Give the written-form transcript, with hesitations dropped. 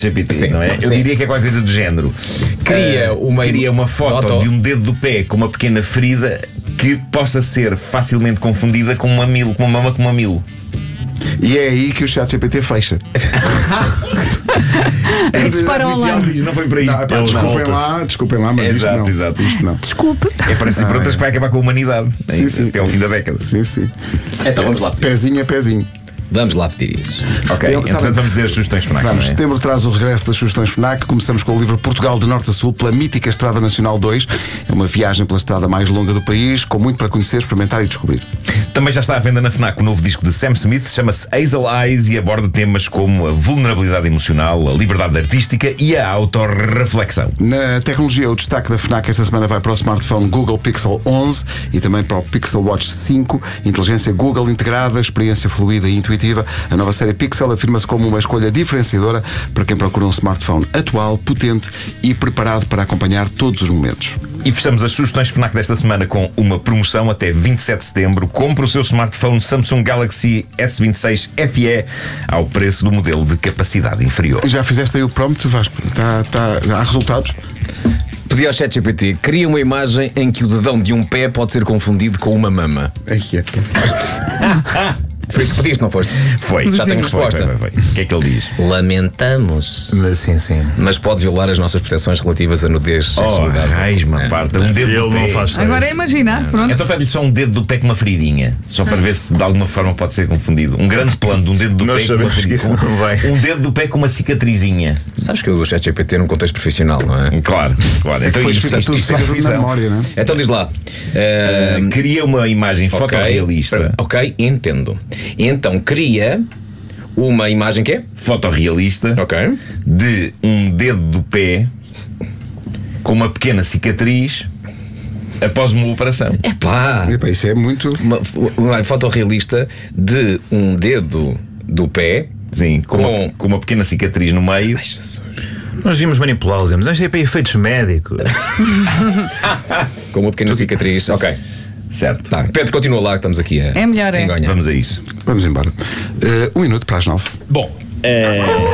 GPT, Sim, não é? sim. Eu diria que é qualquer coisa do género. Cria uma foto de um dedo do pé com uma pequena ferida que possa ser facilmente confundida com um mamilo, com uma mama com um mamilo. E é aí que o ChatGPT fecha. Para online. Não foi para isto. Desculpem lá, mas exato, isto não. Desculpe. É para si prontas que vai acabar com a humanidade. Sim. Até ao fim da década. Sim. Então vamos lá. Pezinho a pezinho. Vamos lá pedir isso. Ok, entretanto vamos dizer as sugestões FNAC. Vamos, setembro traz o regresso das sugestões FNAC. Começamos com o livro Portugal de Norte a Sul, pela mítica Estrada Nacional 2. É uma viagem pela estrada mais longa do país, com muito para conhecer, experimentar e descobrir. Também já está à venda na FNAC o novo disco de Sam Smith, chama-se Hazel Eyes e aborda temas como a vulnerabilidade emocional, a liberdade artística e a autorreflexão. Na tecnologia, o destaque da FNAC esta semana vai para o smartphone Google Pixel 11 e também para o Pixel Watch 5. Inteligência Google integrada, experiência fluida e intuitiva. A nova série Pixel afirma-se como uma escolha diferenciadora para quem procura um smartphone atual, potente e preparado para acompanhar todos os momentos. E fechamos as sugestões FNAC desta semana com uma promoção até 27 de setembro. Compre o seu smartphone Samsung Galaxy S26 FE ao preço do modelo de capacidade inferior. Já fizeste aí o prompt, Vasco? Há resultados? Pedi ao ChatGPT, cria uma imagem em que o dedão de um pé pode ser confundido com uma mama. Foi isso que pediste, não foste? Foi. Já tenho resposta. Foi. O que é que ele diz? Lamentamos. Sim. Mas pode violar as nossas proteções relativas à nudez, sexualidade. Raisma, parta. Um dedo do Ele pé. não faz isso. Agora é imaginar, pronto. Então pede-lhe só um dedo do pé com uma feridinha, só para ver se de alguma forma pode ser confundido. Um grande plano de um dedo do Nós pé com uma sabemos que isso feridinha. não vai. Um dedo do pé com uma cicatrizinha. Sabes que eu uso o ChatGPT num contexto profissional, não é? Claro. Então Depois fica tudo isto é na profissão. memória, não é? Então diz lá. Cria uma imagem fotorrealista. Ok, entendo. Então cria uma imagem que é? Fotorrealista. Ok. De um dedo do pé com uma pequena cicatriz após uma operação. Epá! Isso é muito. Uma fotorrealista de um dedo do pé. Sim, com uma pequena cicatriz no meio. Ai, Jesus. Nós vimos manipulá-los, dizemos, isto é para efeitos médicos. Com uma pequena cicatriz. Ok. Certo. Tá. Pedro, continua lá que estamos aqui a É melhor, é. enganhar. Vamos a isso. Vamos embora. 1 minuto para as 9. Bom.